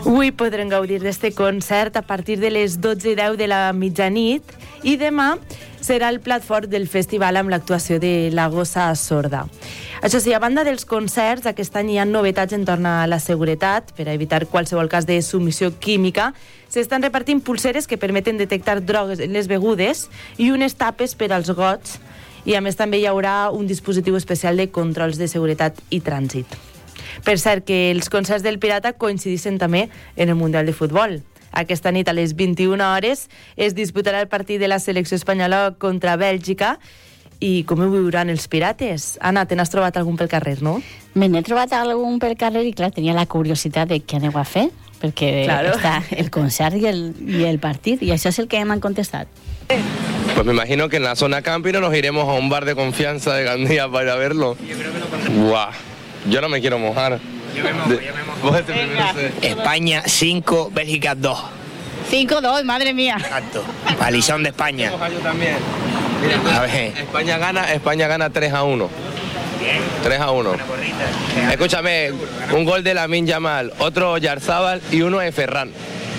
Avui podrem gaudir d'este concert a partir de les 12:10 de la mitjanit i demà serà el plat fort del festival amb l'actuació de La Gossa Sorda. Això sí, a banda dels concerts, aquest any hi ha novetats entorn a la seguretat. Per a evitar qualsevol cas de submissió química, s'estan repartint pulseres que permeten detectar drogues en les begudes i unes tapes per als gots. I a més també hi haurà un dispositiu especial de controls de seguretat i trànsit. Per cert, que els concerts del Pirata coincidissin també en el Mundial de Futbol. Aquesta nit a les 21 hores es disputarà el partit de la selecció espanyola contra Bèlgica. I com ho viuran els pirates? Anna, te n'has trobat algun pel carrer, no? Me n'he trobat algun pel carrer i, clar, tenia la curiositat de què aneu a fer, perquè està el concert i el partit, i això és el que m'han contestat. Pues me imagino que en la zona camping nos iremos a un bar de confianza de Gandía para ir a verlo. Yo creo que lo pondremos. Buah, yo no me quiero mojar. Yo me mojo. España 5, Bélgica 2. 5-2, madre mía. Exacto. Palizón de España. Yo también. Mira, A ver. España gana 3-1. Bien. 3-1. Escúchame, un gol de Lamine Yamal, otro Yarzábal y uno de Ferran.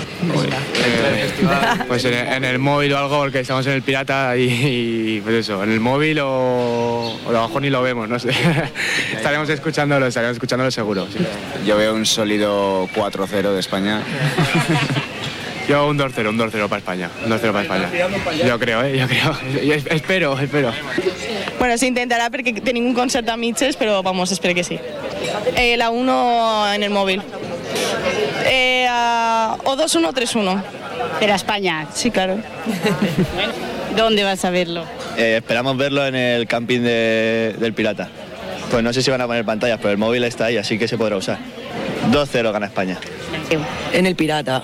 Pues en el móvil o algo, porque estamos en el Pirata y pues eso, en el móvil o a lo mejor ni lo vemos, no sé. Estaremos escuchándolo seguro. Sí. Yo veo un sólido 4-0 de España. Yo un 2-0 para España. Yo creo. Espero. Bueno, se intentará porque tenim un concert a mitges, però vamos, espero que sí. La 1 en el móvil. O 2-1 o 3-1. Pero a España. Sí, claro. ¿Dónde vas a verlo? Esperamos verlo en el camping del Pirata. Pues no sé si van a poner pantallas, pero el móvil está ahí, así que se podrá usar. 2-0 gana España. En el Pirata.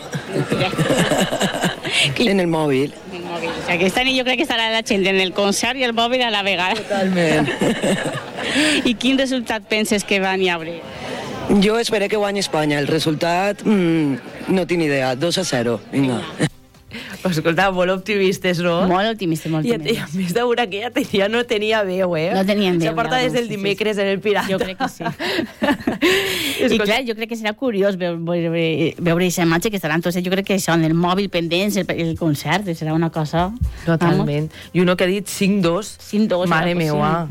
En el móvil. O sea, que yo creo que estarà la gent en el concert i el mòbil a la vegada. Totalment. I quin resultat penses que van hi haure? Jo esperé que guanyi Espanya. El resultat no tinc idea. 2-0. Vinga. Escolta, molt optimistes, no? Molt optimistes. I a més de veure que ja no tenia veu, eh? No tenien veu. Se porta des del dimecres en el Pirata. Jo crec que sí. I clar, jo crec que serà curiós veure aquesta imatge que estaran tots, jo crec que això, en el mòbil pendents, el concert, serà una cosa... Totalment. I uno que ha dit 5-2. 5-2. Mare meua.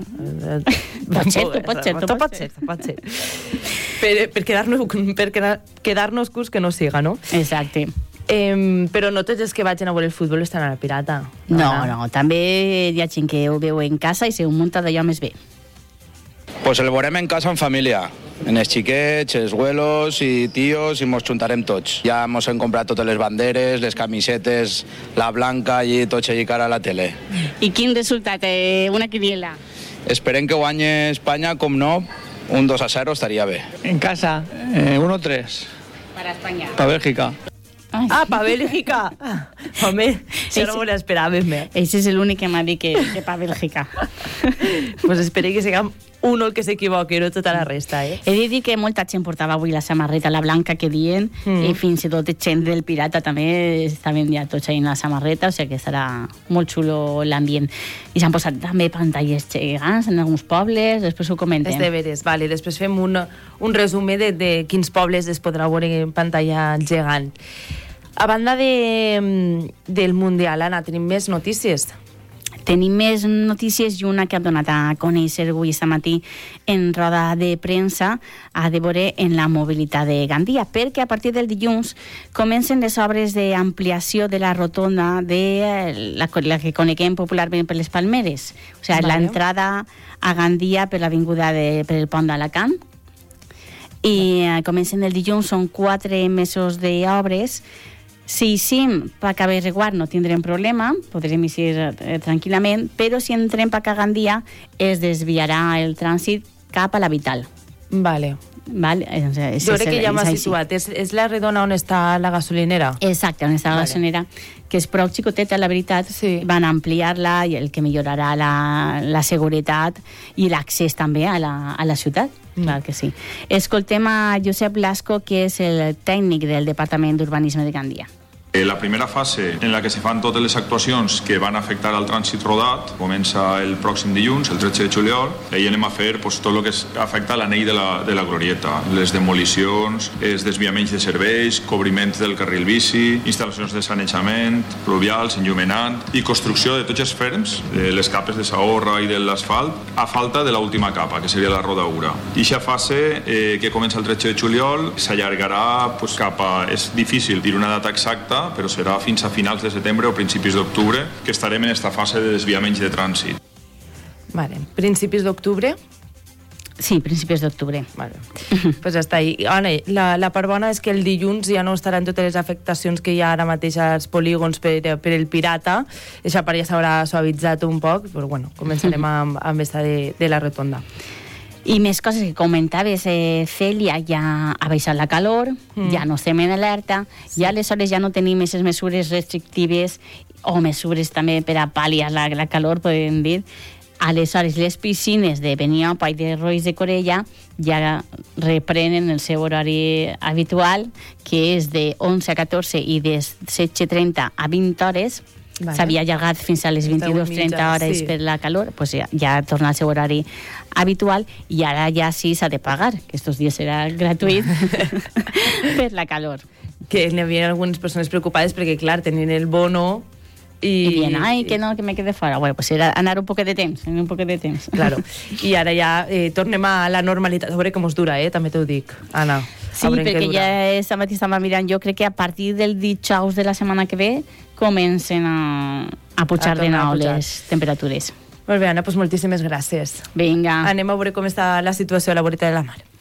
Pot ser. Per quedar-nos curts que no siga, no? Exacte. Però no tots els que vagin a veure el futbol estan a la Pirata. No, també hi ha gent que ho veu en casa i se ho munta d'allò més bé. Pues el veurem en casa en família. En els xiquets, els abuelos i tios, i mos juntarem tots. Ja mos hem comprat totes les banderes, les camisetes, la blanca i tots allí cara a la tele. I quin resultat? Una quiniela? Esperem que guanyi Espanya, com no, un 2-0 estaria bé. En casa, 1-3. Para España. Para Bélgica. Pa Bèlgica. Home, això no me l'esperàvem, eh? Ese és l'únic que m'ha dit que pa Bèlgica. Pues espero que siga uno el que s'equivoqui, no tota la resta, eh? He de dir que molta gent portava avui la samarreta, la blanca que diuen, i fins i tot gent del Pirata també estaven ja tots ahí en la samarreta, o sigui que serà molt xulo l'ambient. I s'han posat també pantalles gegants en alguns pobles, després ho comentem. És de veres, vale. Després fem un resum de quins pobles es podrà veure en pantalla gegant. A banda del Mundial, Anna, tenim més notícies? Tenim més notícies i una que ha donat a conèixer avui aquest matí en roda de premsa a de veure en la mobilitat de Gandia, perquè a partir del dilluns comencen les obres d'ampliació de la rotonda de la que coneguem popularment per les Palmeres, o sigui, l'entrada a Gandia per l'avinguda per el pont d'Alacant, i comencen el dilluns, són 4 mesos d'obres. Si eixim per Caberreguard no tindrem problema, podrem eixir tranquil·lament, però si entrem per Gandia es desviarà el trànsit cap a la Vital. Vale. Jo crec que ja m'ha situat. És la redona on està la gasolinera? Exacte, on està la gasolinera, que és prou xicoteta, la veritat. Van ampliar-la, i el que millorarà la seguretat i l'accés també a la ciutat. Clar que sí. Escoltem a Josep Blasco, que és el tècnic del Departament d'Urbanisme de Gandia. La primera fase en la que se fan totes les actuacions que van afectar al trànsit rodat comença el pròxim dilluns, el 13 de juliol, i ahir anem a fer tot el que afecta l'anell de la glorieta, les demolicions, els desviaments de serveis, cobriments del carril bici, instal·lacions de sanejament, pluvials, enllumenant i construcció de tots els ferms, les capes de sorra i de l'asfalt, a falta de l'última capa, que seria la rodadura. I aquesta fase, que comença el 13 de juliol, s'allargarà cap a... És difícil dir una data exacta, però serà fins a finals de setembre o principis d'octubre que estarem en esta fase de desviaments de trànsit. Vale. Principis d'octubre? Sí, principis d'octubre. Vale. Pues està ahí. La part bona és que el dilluns ja no estaran totes les afectacions que hi ha ara mateix als polígons per el pirata. Aquesta part ja s'haurà suavitzat un poc, però bueno, començarem amb esta de la rotonda. I més coses que comentaves, Cèlia, ja ha baixat la calor, ja no estem en alerta, ja aleshores ja no tenim aquestes mesures restrictives o mesures també per a pal·liar la calor, podem dir. Aleshores, les piscines de Beniopa i de Roís de Corella ja reprenen el seu horari habitual, que és de 11 a 14 i de 16:30 a 20 hores. Vale. S'havia allargat fins a les 22:30 hores per la calor, pues ja torna al seu horari habitual i ara ja sí s'ha de pagar, que estos dies serà gratuït per la calor. Que n'hi havia algunes persones preocupades perquè, clar, tenien el bono i dient, ai, que no, que me quede fora. Bueno, pues era anar un poquet de temps, Claro. I ara ja tornem a la normalitat. A veure com us dura, també t'ho dic, Anna. Sí, perquè ja esta matí estava mirant, jo crec que a partir del dijous de la setmana que ve comencen a pujar de nou les temperatures. Molt bé, Anna, doncs moltíssimes gràcies. Vinga. Anem a veure com està la situació a la voreta de la mar.